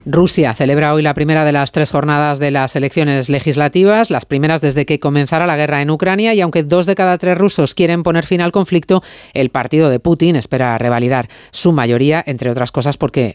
Rusia celebra hoy la primera de las 3 jornadas de las elecciones legislativas, las primeras desde que comenzara la guerra en Ucrania, y aunque 2 de cada 3 rusos quieren poner fin al conflicto, el partido de Putin espera revalidar su mayoría, entre otras cosas porque